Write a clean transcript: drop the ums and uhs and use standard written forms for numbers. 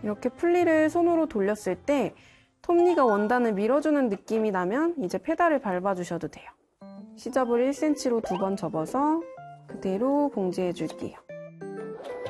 이렇게 풀리를 손으로 돌렸을 때 톱니가 원단을 밀어주는 느낌이 나면 이제 페달을 밟아주셔도 돼요. 시접을 1cm로 2번 접어서 그대로 봉제해 줄게요.